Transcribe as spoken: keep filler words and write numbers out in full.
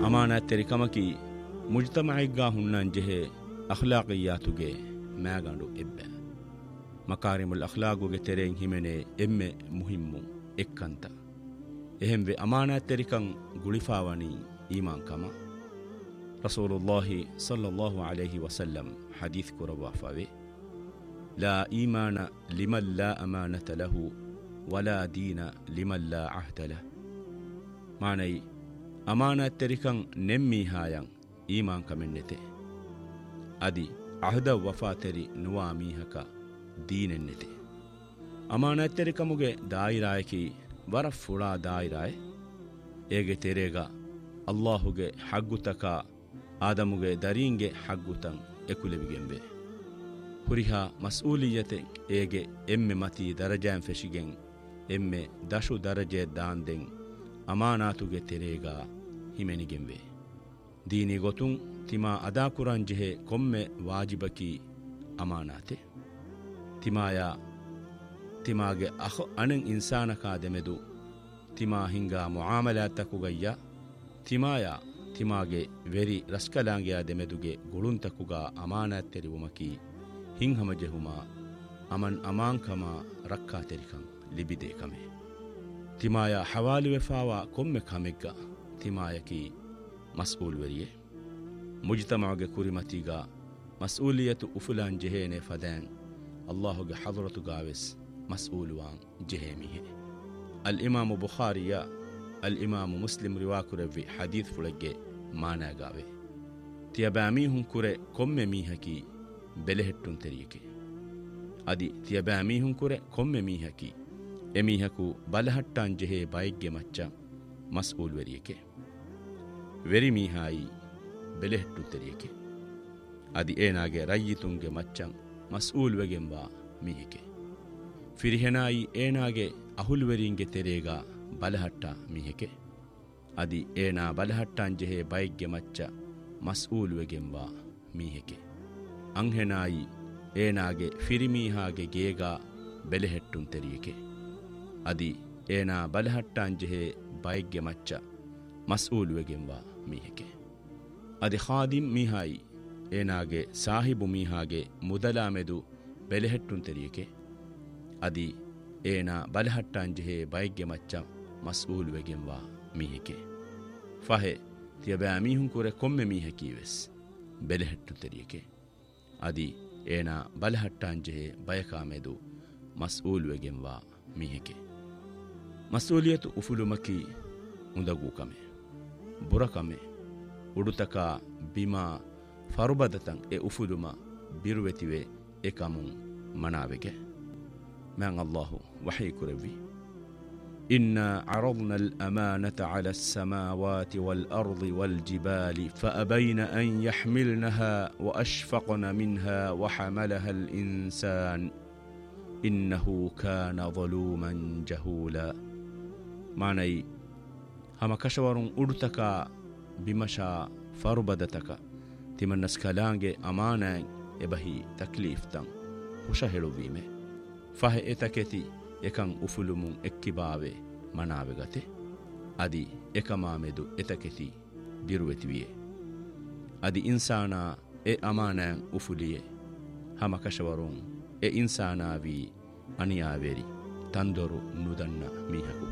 ಅಮಾನತೆರಿಕಮಕಿ ಮುಜ್ತಮಯಿಗ್ಗಾ ಹುಣ್ಣನ್ ಜೆಹೆ ಅಖ್ಲಾಕಿಯಾತುಗೆ ಮ್ಯಾಗಂಡು ಎಬ್ಬೆ ಮಕಾರಿಮುಲ್ ಅಖ್ಲಾಗುಗೆ ತೆರೆಂ ಹಿಮೆನೆ ಎಮ್ಮೆ ಮುಹಿಮ್ಮು ಎಕ್ಕಂತ ಎಹೆಂವೆ ಅಮಾನತೆರಿಕಂ ಗುಳಿಫಾವಣಿ ಈಮಾನ್ ಕಮ ರಸೂಲುಲ್ಲಾಹಿ ಸಲ್ಲಲ್ಲಾಹು ಅಲೈಹಿ ವಸಲ್ಲಂ ಹದೀಸ್ ಕುರವಾಫಾವೆ ಲಾ ಈಮಾನ ಲಿಮನ್ ಲಾ ಅಮಾನತ ಲಹು ವಲಾ ದೀನ ಲಿಮನ್ ಲಾ ಅಹ್ದ ಲಹ್ ಮಾನೈ ಅಮಾನತೆರಿಕಂ ನೆಮ್ಮೀಹಾಯಂ ಈಮಾನ್ ಕಮೆನ್ನೆತೆ ಅದಿ ಅಹದ ವಫಾತೆರಿ ನುವಾ ಮೀಹಕ ದೀನೆನ್ನೆತೆ ಅಮಾನತೆರಿಕಮುಗೆ ದಾಯಿರಾಯಕಿ ವರ ಫುಳಾ ದಾಯಿರಾಯ್ ಏಗೆ ತೆರೆಗ ಅಲ್ಲಾಹುಗೆ ಹಗ್ಗುತಕ ಆದಮುಗೆ ದರೀಂಗೆ ಹಗ್ಗುತಂ ಎಕುಲೆವಿಗೆಂಬೆ ಹುರಿಹಾ ಮಸ್ಊಲಿಯತೆ ಏಗೆ ಎಮ್ಮೆ ಮತಿ ದರಜಾಂ ಫೆಶಿಗೆಂ ಎಮ್ಮೆ ದಶು ದರಜೆ ದಾಂದೆಂ ಅಮಾನಾತುಗೆ ತೆರೆಗ ಹಿಮೆನಿಗೆಂಬೆ ದೀನಿ ಗೊತುಂ ತಿಮಾ ಅದಾ ಕುರಾನ್ ಜೆಹೆ ಕೊಮ್ಮೆ ವಾಜಿಬಕಿ ಅಮಾನಾತೆ ತಿಮಾಯ ತಿಮಾಗೆ ಅಹೊ ಅಣಂ ಇನ್ಸಾನಕಾ ದೆಮೆದು ತಿಮಾ ಹಿಂಗಾ ಮುಆಮಲಾತಕುಗಯ್ಯ ತಿಮಾಯ ತಿಮಾಗೆ ವೆರಿ ರಸ್ಕಲಾಂಗೆಯ ದೆಮೆದುಗೆ ಗುಳುಂತಕುಗ ಅಮಾನತ್ ತೆರಿವುಮಕಿ ಹಿಂಹಮ ಜೆಹುಮಾ ಅಮನ್ ಅಮಾಂಕಮ ರಕ್ಕಾ ತೆರಿಕಂ ಲಿಬಿದೆ ಕಮೆ ತಿಮಾಯ ಹವಾಲಿ ವೆಫಾವ ಕೊಮ್ಮೆ ಕಮೆಗ್ಗ ತಿಮಾಯಕಿ ಮಸ್ಊಲ್ ವೆರಿಯೆ ಮುಜ್ತಮಾಗೆ ಕುರಿಮತಿಗ ಮಸ್ಊಲಿಯತು ಉಫುಲಾನ್ ಜೆಹೇನೆ ಫದಾನ್ ಅಲ್ಲಾಹುಗೆ ಹದರತುಗಾವೆಸ್ ಮಸ್ಊಲುವಾನ್ ಜೆಹೇಮಿಹೆ ಅಲ್ ಇಮಾಮು ಬುಖಾರಿಯ ಅಲ್ ಇಮಾಮು ಮುಸ್ಲಿಂ ರಿವಾಕುರವಿ ಹದೀತ್ ಫುಳಗ್ಗೆ ಮಾನಾಗಾವೆ ತಿಯಬಾಮೀಹುಂ ಕುರೆ ಕೊಮ್ಮೆ ಮೀಹಕಿ ಬೆಲೆಹೆಟ್ಟುಂ ತೆರಿಯಕೆ ಅದಿ ತಿಯಬಾಮೀಹುಂ ಕುರೆ ಕೊಮ್ಮೆ ಮೀಹಕಿ ಎಮೀಹಕು ಬಲಹಟ್ಟಾನ್ ಜೆಹೆ ಬೈಗ್ಗೆ ಮಚ್ಚ ಮಸ್ಊಲ್ ವೆರಿಯಕೆ ವೆರಿ ಮೀಹಾಯಿ ಬೆಲೆಹೆಟ್ಟು ತೆರಿಯಕೆ ಅದಿ ಏನಾಗೆ ರಯ್ಯಿತುಂಗೆ ಮಚ್ಚಂ ಮಸ್ಊಲ್ ವೆಗೆಂಬ ಮೀಹಿಕೆ ಫಿರಿಹೆನಾಯಿ ಏನಾಗೆ ಅಹುಲ್ವೆರಿಂಗೆ ತೆರೆಗ ಬಲಹಟ್ಟ ಮೀಹಿಕೆ ಅದಿ ಏನಾ ಬಲಹಟ್ಟಾನ್ ಜೆಹೆ ಬೈಗ್ಗೆ ಮಚ್ಚ ಮಸ್ಊಲ್ ವೆಗೆಂಬ ಮೀಹಿಕೆ ಅಂಹೆನಾಯಿ ಏನಾಗೆ ಫಿರಿಮೀಹಾಗೆ ಗೇಗ ಬೆಲೆಹೆಟ್ಟುಂ ತೆರಿಯಕೆ ಅದಿ ಏನಾ ಬಲಹಟ್ಟಾನ್ ಜೆಹೆ ಬೈಗ್ಗೆ ಮಚ್ಚ ಮಸ್ಊಲ್ ವೆಗೆಂಬ ಮೀಹಿಕೆ ಅದಿ ಖಾದಿಂ ಮೀಹಾಯಿ ಏನಾಗೆ ಸಾಹಿಬು ಮೀಹಾಗೆ ಮುದಲಾಮೆದು ಬೆಲೆಹೆಟ್ಟುಂ ತೆರಿಯಕೆ ಅದಿ ಏನಾ ಬಲಹಟ್ಟಾನ್ ಜೆಹೆ ಬೈಗ್ಗೆ ಮಚ್ಚ ಮಸ್ಊಲ್ ವೆಗೆಂಬ ಮೀಹಿಕೆ ಫಹೆ ತಿಯಬಾ ಮೀಹುಂ ಕುರೆ ಕೊಮ್ಮೆ ಮೀಹಕೀವೆಸ್ ಬೆಲೆಹೆಟ್ಟು ತೆರಿಯಕೆ ಅದಿ ಏನಾ ಬಲಹಟ್ಟಾನ್ ಜೆಹೆ ಬಯಕಾಮೆದು ಮಸ್ಊಲ್ ವೆಗೆಂಬ ಮೀಹಿಕೆ ಮಸ್ಊಲಿಯತು ಉಫುಲುಮಕಿ ಉಂದಗೂ ಕಮೆ ಬುರಕಮೆ ಉಡುತಕ ಬಿಮಾ ಫರುಬದತಂ ಎ ಉಫುಲುಮ ಬಿರುವೆತಿವೆ ಎಕಮುಂ ಮನಾವೆಗೆ ಮ್ಯಾಂ ಅಲ್ಲಾಹು ವಹಿ ಕುರವಿ إنا عرضنا الأمانة على السماوات والأرض والجبال فأبين أن يحملنها وأشفقن منها وحملها الإنسان إنه كان ظلوما جهولا معني هم كشورون أرتك بمشا فربدتك تمن نسكالانج أمانا إبهي تكليف تن وشهلو بيمه فهي إتكتي එකං උෆුලුමුන් එක්කිබාවේ මනාවගතේ අදි එකමාමෙදු එතකෙති බිරුවෙතිවියේ අදි ඉන්සානා එ අමානෑන් උෆුලියේ හමකශවරුන් එ ඉන්සානාවී අනියාවෙරි තන්දොරු නුදන්න මීහකු